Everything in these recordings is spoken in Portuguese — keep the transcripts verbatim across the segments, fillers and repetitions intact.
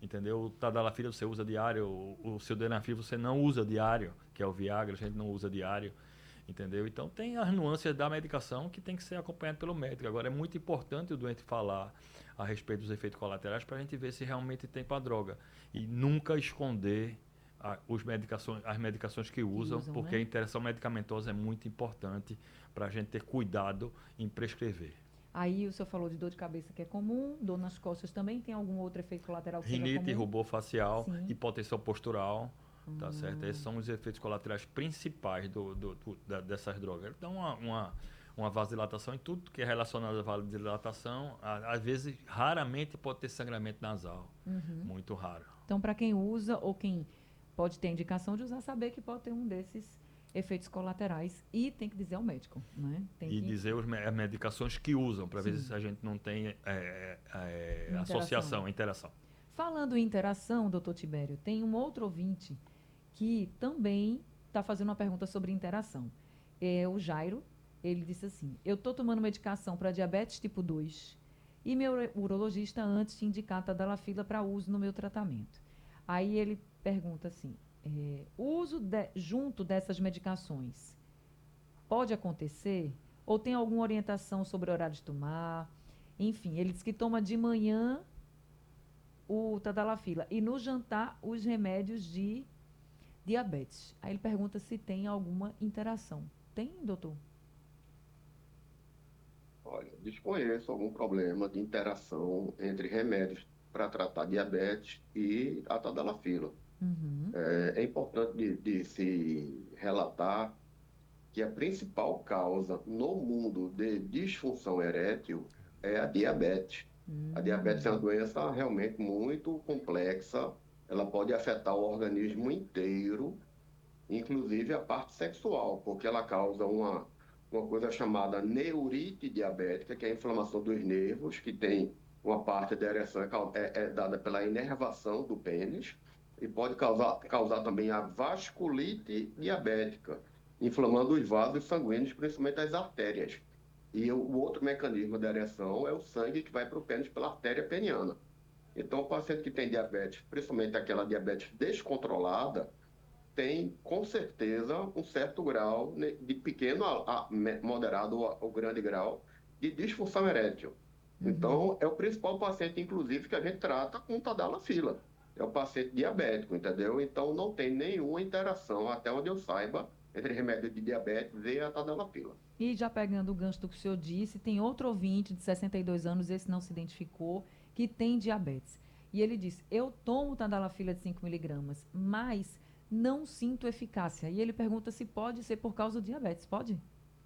entendeu? O tadalafila você usa diário, o, o sildenafil você não usa diário, que é o Viagra, a gente não usa diário, entendeu? Então tem as nuances da medicação que tem que ser acompanhado pelo médico. Agora é muito importante o doente falar a respeito dos efeitos colaterais para a gente ver se realmente tem para a droga. E nunca esconder a, os medicações, as medicações que usam, usam, porque né? a interação medicamentosa é muito importante para a gente ter cuidado em prescrever. Aí o senhor falou de dor de cabeça que é comum, dor nas costas também, tem algum outro efeito colateral que seja Rinite, comum? rubor facial, Sim. hipotensão postural, tá certo? Esses Hum, são os efeitos colaterais principais do, do, do, da, dessas drogas. Então, uma, uma, uma vasodilatação em tudo que é relacionado à vasodilatação, a- às vezes, raramente pode ter sangramento nasal. uhum. Muito raro. Então, para quem usa ou quem pode ter indicação de usar, saber que pode ter um desses efeitos colaterais e tem que dizer ao médico, né? Tem E que, dizer os, me- as medicações que usam, para ver se sim, a gente não tem é, é, interação. associação, interação. Falando em interação, doutor Tibério, tem um outro ouvinte que também está fazendo uma pergunta sobre interação. É o Jairo. Ele disse assim: eu estou tomando medicação para diabetes tipo dois e meu urologista antes tinha indicado tadalafila para uso no meu tratamento. Aí ele pergunta assim: é, uso de, junto dessas medicações pode acontecer? Ou tem alguma orientação sobre o horário de tomar? Enfim, ele diz que toma de manhã o tadalafila e no jantar os remédios de diabetes. Aí ele pergunta se tem alguma interação. Tem, doutor? Olha, desconheço algum problema de interação entre remédios para tratar diabetes e a tadalafila. Uhum. É, é importante de, de se relatar que a principal causa no mundo de disfunção erétil é a diabetes. A diabetes é uma Hum. doença realmente muito complexa, ela pode afetar o organismo inteiro, inclusive a parte sexual, porque ela causa uma, uma coisa chamada neurite diabética, que é a inflamação dos nervos, que tem uma parte da ereção é, cau- é- é dada pela inervação do pênis, e pode causar, causar também a vasculite diabética, inflamando os vasos sanguíneos, principalmente as artérias. E o, o outro mecanismo da ereção é o sangue que vai para o pênis pela artéria peniana. Então, o paciente que tem diabetes, principalmente aquela diabetes descontrolada, tem com certeza um certo grau, né, de pequeno a, a me- moderado ou, ou grande grau de disfunção erétil. Uhum. Então, é o principal paciente, inclusive, que a gente trata com tadalafila. É o paciente diabético, entendeu? Então, não tem nenhuma interação, até onde eu saiba, entre remédio de diabetes e a tadalafila. E já pegando o gancho do que o senhor disse, tem outro ouvinte de sessenta e dois anos, esse não se identificou, que tem diabetes. E ele diz: eu tomo tadalafila de cinco miligramas, mas não sinto eficácia. E ele pergunta se pode ser por causa do diabetes. Pode?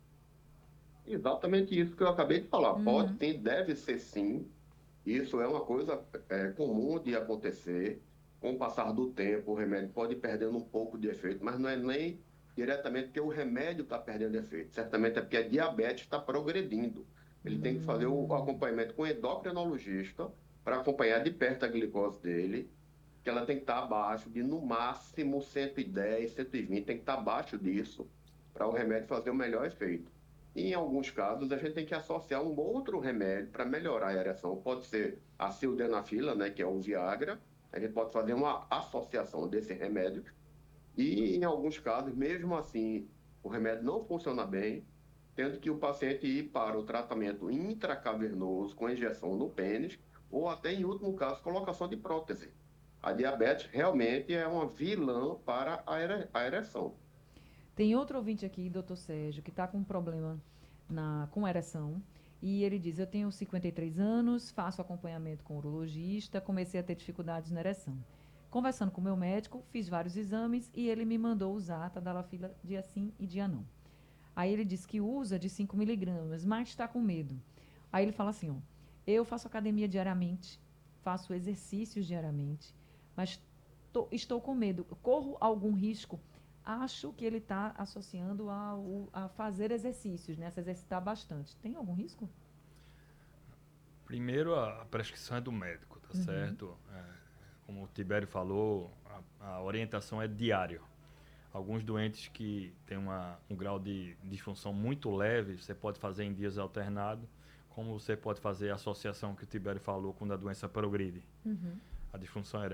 Exatamente isso que eu acabei de falar. Pode Uhum. sim, deve ser sim. Isso é uma coisa é, comum de acontecer. Com o passar do tempo, o remédio pode ir perdendo um pouco de efeito, mas não é nem diretamente porque o remédio está perdendo efeito. Certamente é porque a diabetes está progredindo. Ele tem que fazer o Hum. acompanhamento com o endocrinologista para acompanhar de perto a glicose dele, que ela tem que estar abaixo de, no máximo, cento e dez, cento e vinte, tem que estar abaixo disso para o remédio fazer o melhor efeito. E, em alguns casos, a gente tem que associar um outro remédio para melhorar a ereção. Pode ser a sildenafila, né, que é o Viagra. A gente pode fazer uma associação desse remédio. E, em alguns casos, mesmo assim, o remédio não funciona bem, tendo que o paciente ir para o tratamento intracavernoso com injeção no pênis, ou até, em último caso, colocação de prótese. A diabetes realmente é uma vilã para a ere- a ereção. Tem outro ouvinte aqui, doutor Sérgio, que está com um problema na, com ereção. E ele diz: eu tenho cinquenta e três anos, faço acompanhamento com urologista, comecei a ter dificuldades na ereção. Conversando com meu médico, fiz vários exames e ele me mandou usar a tadalafila dia sim e dia não. Aí ele diz que usa de cinco miligramas, mas está com medo. Aí ele fala assim: ó, eu faço academia diariamente, faço exercícios diariamente, mas tô, estou com medo. Corro algum risco? Acho que ele está associando ao, a fazer exercícios, né? A se exercitar bastante. Tem algum risco? Primeiro, a prescrição é do médico, tá Uhum. certo? É, como o Tibério falou, a, a orientação é diária. Alguns doentes que têm uma, um grau de disfunção muito leve, você pode fazer em dias alternados, como você pode fazer a associação que o Tibério falou quando a doença progride. Uhum. A disfunção